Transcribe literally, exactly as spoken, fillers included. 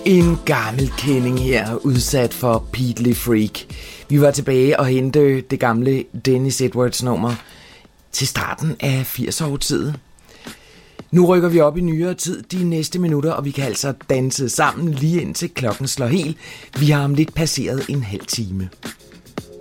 En gammel kending her, udsat for Peedly Freak. Vi var tilbage og hente det gamle Dennis Edwards nummer til starten af firserne-årtiet. Nu rykker vi op i nyere tid de næste minutter, og vi kan altså danse sammen lige indtil klokken slår helt. Vi har om lidt passeret en halv time.